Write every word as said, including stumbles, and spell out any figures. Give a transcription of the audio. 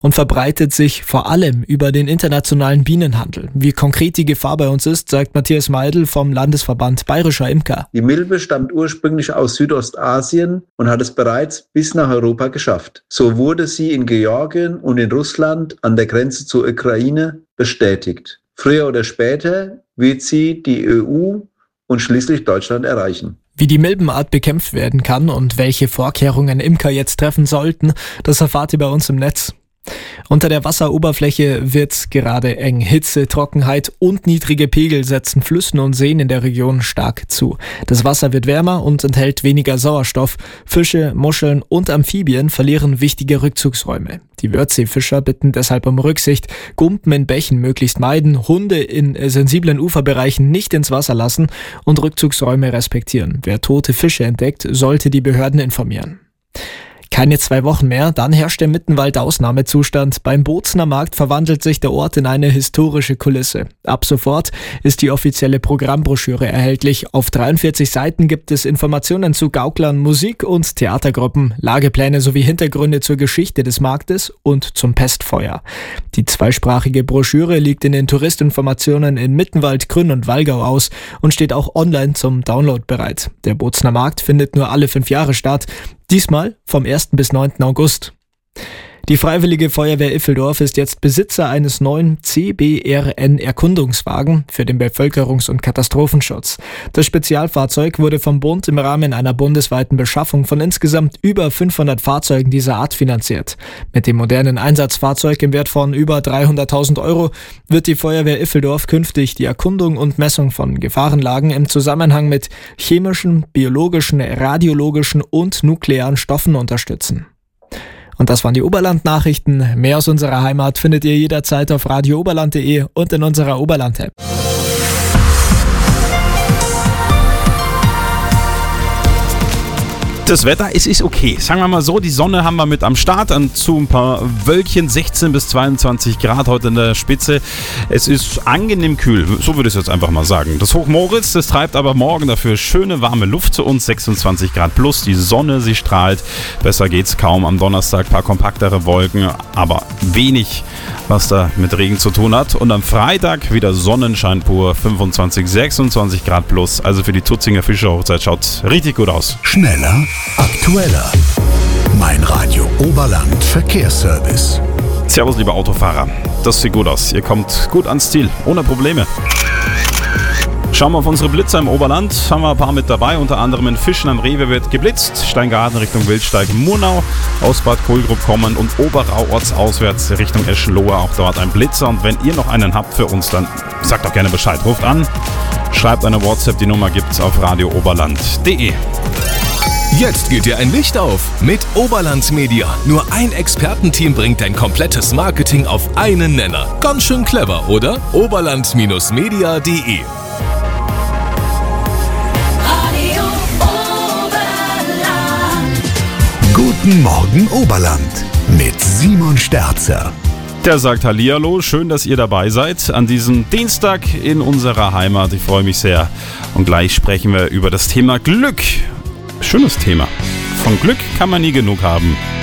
und verbreitet sich vor allem über den internationalen Bienenhandel. Wie konkret die Gefahr bei uns ist, sagt Matthias Meidl vom Landesverband Bayerischer Imker. Die Milbe stammt ursprünglich aus Südostasien und hat es bereits bis nach Europa geschafft. So wurde sie in Georgien und in Russland an der Grenze zur Ukraine bestätigt. Früher oder später wird sie die E U und schließlich Deutschland erreichen. Wie die Milbenart bekämpft werden kann und welche Vorkehrungen Imker jetzt treffen sollten, das erfahrt ihr bei uns im Netz. Unter der Wasseroberfläche wird's gerade eng. Hitze, Trockenheit und niedrige Pegel setzen Flüssen und Seen in der Region stark zu. Das Wasser wird wärmer und enthält weniger Sauerstoff. Fische, Muscheln und Amphibien verlieren wichtige Rückzugsräume. Die Wörthseefischer bitten deshalb um Rücksicht, Gumpen in Bächen möglichst meiden, Hunde in sensiblen Uferbereichen nicht ins Wasser lassen und Rückzugsräume respektieren. Wer tote Fische entdeckt, sollte die Behörden informieren. Keine zwei Wochen mehr, dann herrscht im Mittenwald Ausnahmezustand. Beim Bozner Markt verwandelt sich der Ort in eine historische Kulisse. Ab sofort ist die offizielle Programmbroschüre erhältlich. Auf dreiundvierzig Seiten gibt es Informationen zu Gauklern, Musik- und Theatergruppen, Lagepläne sowie Hintergründe zur Geschichte des Marktes und zum Pestfeuer. Die zweisprachige Broschüre liegt in den Touristinformationen in Mittenwald, Grün und Wallgau aus und steht auch online zum Download bereit. Der Bozner Markt findet nur alle fünf Jahre statt. Diesmal vom ersten bis neunten August. Die Freiwillige Feuerwehr Iffeldorf ist jetzt Besitzer eines neuen C B R N-Erkundungswagen für den Bevölkerungs- und Katastrophenschutz. Das Spezialfahrzeug wurde vom Bund im Rahmen einer bundesweiten Beschaffung von insgesamt über fünfhundert Fahrzeugen dieser Art finanziert. Mit dem modernen Einsatzfahrzeug im Wert von über dreihunderttausend Euro wird die Feuerwehr Iffeldorf künftig die Erkundung und Messung von Gefahrenlagen im Zusammenhang mit chemischen, biologischen, radiologischen und nuklearen Stoffen unterstützen. Und das waren die Oberland-Nachrichten. Mehr aus unserer Heimat findet ihr jederzeit auf radio oberland punkt de und in unserer Oberland-App. Das Wetter, es ist okay. Sagen wir mal so, die Sonne haben wir mit am Start, an zu ein paar Wölkchen, sechzehn bis zweiundzwanzig Grad heute in der Spitze. Es ist angenehm kühl, so würde ich es jetzt einfach mal sagen. Das Hochmoritz, das treibt aber morgen dafür schöne warme Luft zu uns, sechsundzwanzig Grad plus. Die Sonne, sie strahlt, besser geht's kaum. Am Donnerstag ein paar kompaktere Wolken, aber wenig, was da mit Regen zu tun hat. Und am Freitag wieder Sonnenschein pur, fünfundzwanzig, sechsundzwanzig Grad plus. Also für die Tutzinger Fischerhochzeit schaut richtig gut aus. Schneller, aktueller. Mein Radio Oberland Verkehrsservice. Servus, liebe Autofahrer. Das sieht gut aus. Ihr kommt gut ans Ziel, ohne Probleme. Schauen wir auf unsere Blitzer im Oberland. Haben wir ein paar mit dabei, unter anderem in Fischen am Rewe wird geblitzt. Steingarten Richtung Wildsteig, Murnau, aus Bad Kohlgrub kommen und Oberau ortsauswärts Richtung Eschenlohe, auch dort ein Blitzer. Und wenn ihr noch einen habt für uns, dann sagt doch gerne Bescheid. Ruft an, schreibt eine WhatsApp, die Nummer gibt's auf radio oberland punkt de. Jetzt geht dir ein Licht auf mit Oberland Media. Nur ein Expertenteam bringt dein komplettes Marketing auf einen Nenner. Ganz schön clever, oder? oberland Media punkt de. Guten Morgen Oberland mit Simon Sterzer. Der sagt Hallihallo, schön, dass ihr dabei seid an diesem Dienstag in unserer Heimat. Ich freue mich sehr. Und gleich sprechen wir über das Thema Glück. Schönes Thema. Von Glück kann man nie genug haben.